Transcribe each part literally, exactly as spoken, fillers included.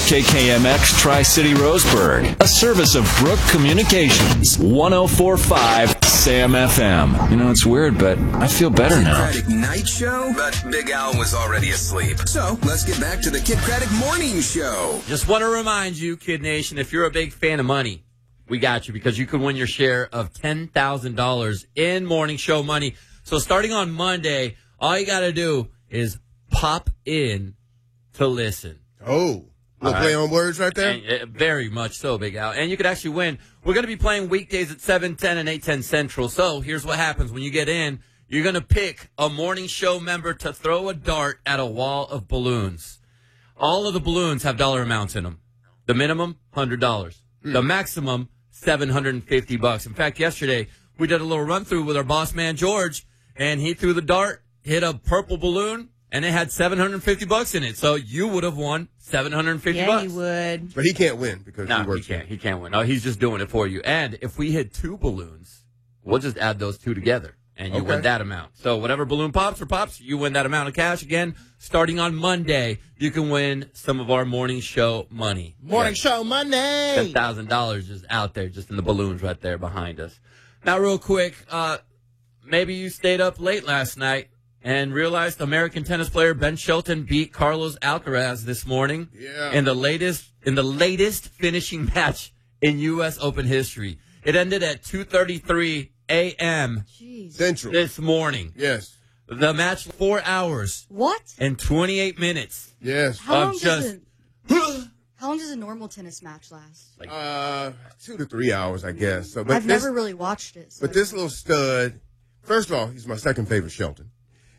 K K M X Tri-City Roseburg, a service of Brook Communications, one oh four point five Sam F M. You know, it's weird, but I feel better now. Kid Craddock Night Show? But Big Al was already asleep. So, let's get back to the Kid Craddock Morning Show. Just want to remind you, Kid Nation, if you're a big fan of money, we got you, because you could win your share of ten thousand dollars in morning show money. So starting on Monday, all you got to do is pop in to listen. Oh, we'll All play right. on words right there? And, uh, very much so, Big Al. And you could actually win. We're going to be playing weekdays at seven ten and eight ten Central. So here's what happens. When you get in, you're going to pick a morning show member to throw a dart at a wall of balloons. All of the balloons have dollar amounts in them. The minimum, one hundred dollars. Mm. The maximum, seven hundred fifty bucks. In fact, yesterday, we did a little run-through with our boss man, George, and he threw the dart, hit a purple balloon, and it had seven hundred fifty bucks in it. So you would have won seven hundred fifty yeah, bucks. Yeah, he would. But he can't win because no, he works. he can't. He can't win. No, he's just doing it for you. And if we hit two balloons, we'll just add those two together, and you Okay. win that amount. So whatever balloon pops or pops, you win that amount of cash. Again, starting on Monday, you can win some of our morning show money. Morning show Monday. ten thousand dollars is out there just in the balloons right there behind us. Now, real quick, uh, maybe you stayed up late last night and realized American tennis player Ben Shelton beat Carlos Alcaraz this morning Yeah. in the latest in the latest finishing match in U S Open history. It ended at two thirty-three a.m. Central. this morning. Yes. The match, four hours What? and twenty-eight minutes. Yes. How long of does just it, How long does a normal tennis match last? Uh, two to three hours, I guess. So, but I've this, never really watched it. So. But this little stud, first of all, he's my second favorite Shelton.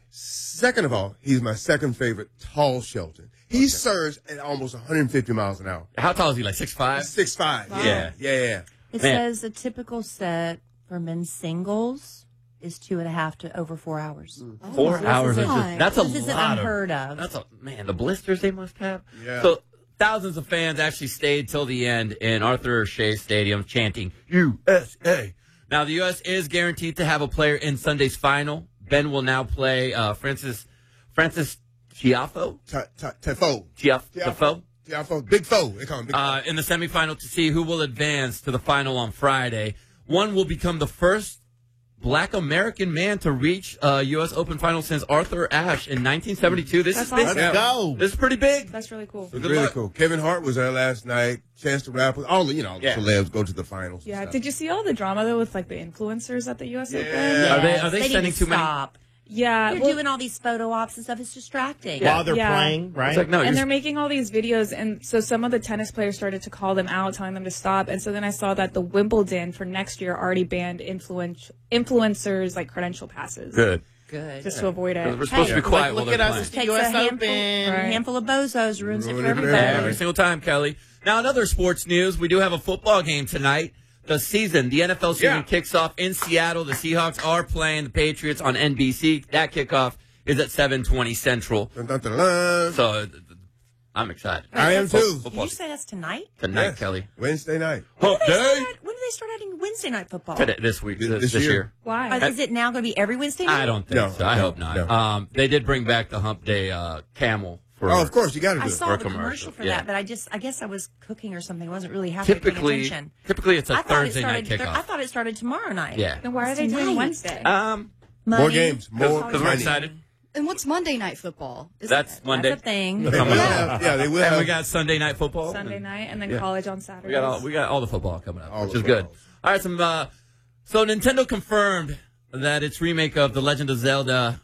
Second of all, he's my second favorite tall Shelton. He okay. serves at almost one hundred fifty miles an hour. How tall is he? Like six five? six five. Wow. Yeah. Yeah, yeah. It Man. says a typical set for men's singles is two and a half to over four hours. Oh, Four this hours. is Is just, high. that's a This isn't lot unheard of, of. That's a man. The blisters they must have. Yeah. So thousands of fans actually stayed till the end in Arthur Ashe Stadium chanting U S A. Now the U S is guaranteed to have a player in Sunday's final. Ben will now play uh, Francis Francis Tiafoe. Tiafoe. Tiafoe. Tiafoe. Big foe. They call him Big foe. Uh, in the semifinal to see who will advance to the final on Friday. One will become the first Black American man to reach uh, U S Open final since Arthur Ashe in nineteen seventy-two. This That's is big. awesome. Yeah. Go. This is pretty big. That's really cool. It's Good really luck. cool. Kevin Hart was there last night. Chance the Rapper. All the, you know, all the Yeah. celebs go to the finals. and Yeah. stuff. Did you see all the drama though with like the influencers at the U S Open? Yeah. Are they- are they need sending to too many- stop. Yeah. They're well, doing all these photo ops and stuff. It's distracting. While they're Yeah. playing, right? It's like, no, and you're- they're making all these videos, and so some of the tennis players started to call them out, telling them to stop. And so then I saw that the Wimbledon for next year already banned influence influencers like credential passes, good. Good. just to avoid it. We're supposed to be Hey, quiet look while at they're us. playing. It's the Takes U a S handful, Open. a Right. handful of bozos, ruins it Ruin for it for everybody. Every single time, Kelly. Now, another sports news. We do have a football game tonight. The season, the N F L season Yeah. kicks off in Seattle. The Seahawks are playing the Patriots on N B C. That kickoff is at seven twenty Central. Dun, dun, dun, dun. So uh, I'm excited. I am too. Did Football you say that's tonight? tonight, Yes. Kelly. Wednesday night. Hump When do they day. start- When do they start adding Wednesday night football? Today, this week, This- this, this this year. year. Why? Uh, is it now going to be every Wednesday night? I don't think No, so. I no, hope not. no. Um, they did bring back the Hump Day uh, camel. For, Oh, of course, you got to do I it. saw For a the commercial, commercial for yeah. that, but I just, I guess I was cooking or something. I wasn't really halfway paying Typically, attention. typically it's a I thought it Thursday night started. kickoff. I thought it started tomorrow night. Yeah. Then why are It's they doing tonight. Wednesday? Um, More Money. games. More because we're money. excited. And what's Monday Night Football? Is That's it? Monday. That's a thing. They will have, yeah, they will And have. we got Sunday night football. Sunday night, and then Yeah. college on Saturday. We got all we got all the football coming up, All which the is good. footballs. All right, some. Uh, so Nintendo confirmed that its remake of The Legend of Zelda: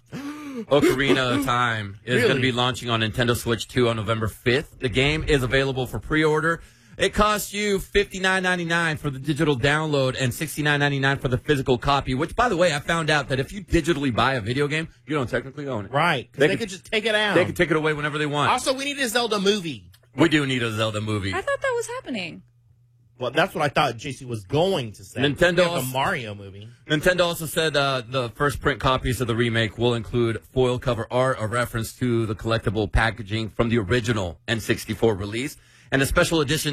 Ocarina of Time is Really? going to be launching on Nintendo Switch two on November fifth. The game is available for pre-order. It costs you fifty-nine ninety-nine for the digital download and sixty-nine ninety-nine for the physical copy, which, by the way, I found out that if you digitally buy a video game, you don't technically own it. Right. 'Cause They They, could- could just take it out. They can take it away whenever they want. Also, we need a Zelda movie. We do need a Zelda movie. I thought that was happening. Well, that's what I thought J C was going to say. Nintendo We have also- a Mario movie. Nintendo also said uh, the first print copies of the remake will include foil cover art, a reference to the collectible packaging from the original N sixty-four release, and a special edition